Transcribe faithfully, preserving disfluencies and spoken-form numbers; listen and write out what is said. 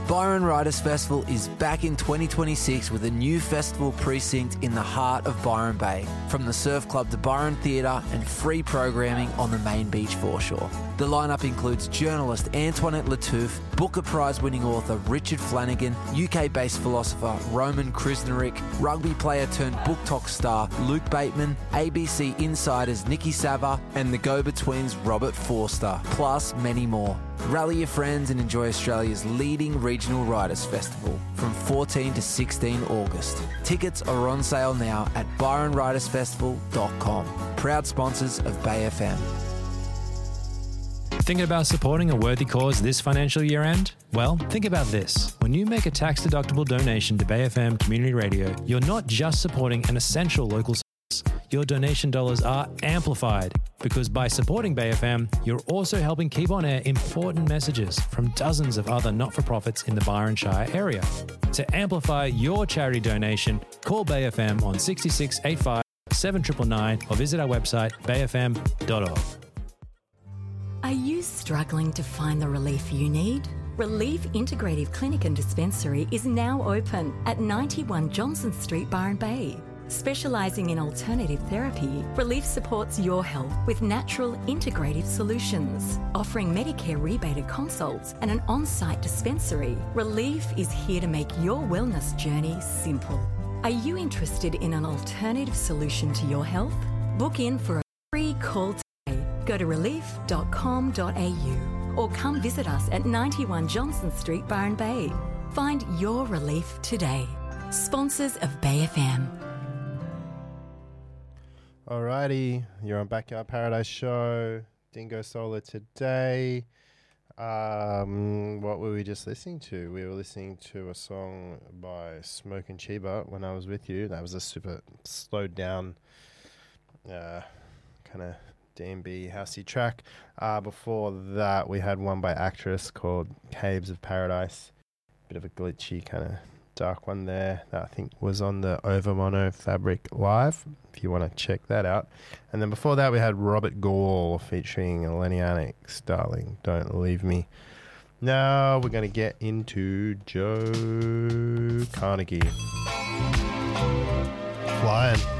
Byron Writers Festival is back in twenty twenty-six with a new festival precinct in the heart of Byron Bay, from the Surf Club to Byron Theatre and free programming on the main beach foreshore. The lineup includes journalist Antoinette Lattouf, Booker Prize-winning author Richard Flanagan, U K-based philosopher Roman Krznaric, rugby player turned book talk star Luke Bateman, A B C Insiders Nikki Sava, and the go-betweens Robert Forster, plus many more. Rally your friends and enjoy Australia's leading regional writers festival from fourteen to sixteen August. Tickets are on sale now at byron writers festival dot com. Proud sponsors of Bay F M. Thinking about supporting a worthy cause this financial year end? Well, think about this. When you make a tax-deductible donation to Bay F M Community Radio, you're not just supporting an essential local service. Your donation dollars are amplified because by supporting Bay F M, you're also helping keep on air important messages from dozens of other not-for-profits in the Byron Shire area. To amplify your charity donation, call Bay F M on six six eight five seven nine nine nine or visit our website bay f m dot org. Are you struggling to find the relief you need? Relief Integrative Clinic and Dispensary is now open at ninety-one Johnson Street, Byron Bay. Specialising in alternative therapy, Relief supports your health with natural integrative solutions. Offering Medicare rebated consults and an on-site dispensary, Relief is here to make your wellness journey simple. Are you interested in an alternative solution to your health? Book in for a free call today. Go to relief dot com dot a u or come visit us at ninety-one Johnson Street, Byron Bay. Find your relief today. Sponsors of Bay F M. Alrighty, you're on Backyard Paradise Show. Dingo Solar today. Um, what were we just listening to? We were listening to a song by Smoke and Chiba, When I Was With You. That was a super slowed down uh, kind of D and B housey track. Uh, before that, we had one by Actress called Caves of Paradise. Bit of a glitchy kind of dark one there that I think was on the Over Mono Fabric Live, if you want to check that out. And then before that, we had Robert Gall featuring Lenianics, Darling, Don't Leave Me. Now we're going to get into Joe Carnegie. Flying.